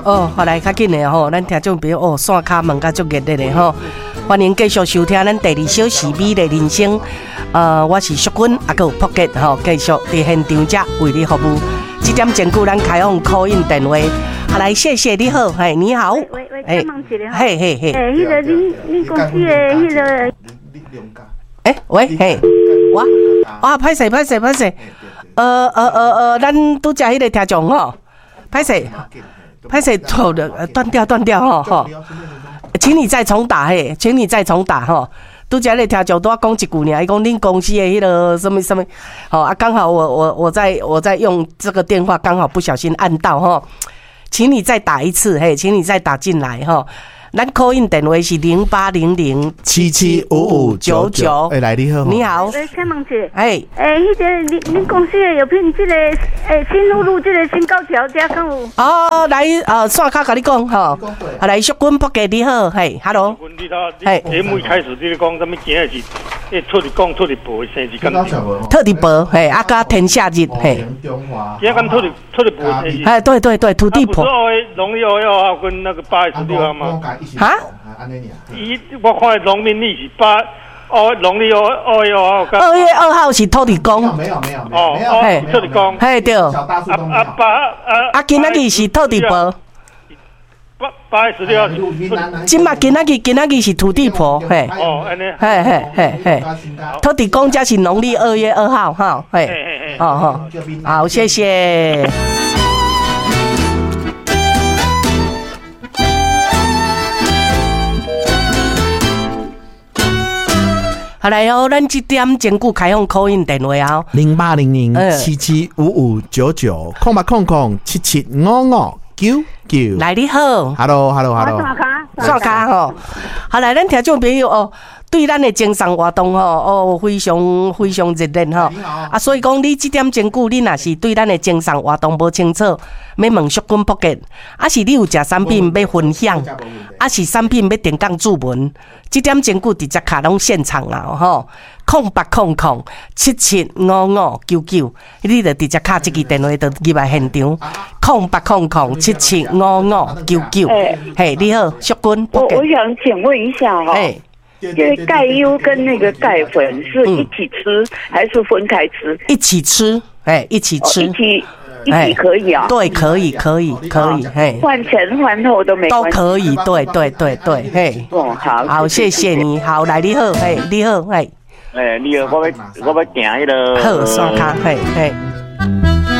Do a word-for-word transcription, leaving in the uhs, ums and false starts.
哦，好来较紧的吼，咱听众朋友哦，线卡问甲足热烈的吼，欢迎继续收听咱第二小时美丽人生。呃，我是淑君，啊，还有朴杰吼，继续伫现场遮为你服务。这点前句咱开放 call in 电话，好来，谢谢你好，嘿，你好， 喂喂，再问一下， 嘿嘿嘿， 诶，迄个你你公司的迄个， 诶，喂，嘿，我，啊，歹势歹势歹势，呃呃呃呃，咱拄则迄个听众吼，歹势。拍谁错的？呃，断掉，断掉哈哈。请你再重打嘿，请你再重打哈。拄则咧听就多讲一句尔，伊讲恁公司的迄个什么什么，好啊，刚好我我我在我在用这个电话，刚好不小心按到哈，请你再打一次嘿，请你再打进来哈。咱 call in 电话是零八零零七七五五九九。哎，来你好， 你好。 诶，请问一下， 哎， 诶，迄个恁恁公司的有聘这个诶新路路这个新高桥遮敢有？ 哦，来呃，线卡甲你讲吼，啊来淑君朴杰你好，嘿 ，hello。 你睇节目一开始你咧讲什么今日是诶出嚟讲出嚟报生日咁样。 特地报嘿，啊加天下日嘿。 今日咁出嚟出嚟报生日。 哎，对对对，土地婆。 不是二月农历二月二号跟那个八月十六号吗？ 哈？ 伊我看农民历是八二农历二二月二号。 二月二号是土地公。 没有没有没有。 哦哦，土地公。 嘿对。啊啊八啊啊，今仔日是土地婆。 八八月十六号是。 今嘛今仔日今仔日是土地婆，嘿。 哦，安尼。 嘿嘿嘿嘿。土地公才是农历二月二号哈，嘿。嘿嘿嘿。哦吼，好，谢谢。好来哦，咱这点前句开放 call in 电话哦， 零八零零七七五五九九，空八空空七七五五九九。 来你好 ，Hello Hello Hello， 刷卡吼，好来，咱听众朋友哦，对咱的精神活动吼，哦，非常非常热烈吼，啊，所以讲你这点前句，你若是对咱的精神活动无清楚，要问淑君朴杰，啊是你有食产品要分享，啊是产品要定岗注文。这点前句直接卡拢现场啊吼，空八空空七七五五九九，你就直接卡这个电话就入来现场，空八空空七七五五九九。嘿，你好，淑君。 我我想请问一下哈、哦，这个钙优跟那个钙粉是一起吃、嗯、还是分开吃？ 一起吃，哎，一起吃。哦， 一起。一起可以啊， 对，可以，可以，可以，嘿， 换前换后都没都可以，对，对，对，对，嘿， 哦，好， 好，谢谢你，好，来，你好，嘿，你好，嘿， 诶，你好，我要我要行迄个， 好，刷卡，嘿，嘿。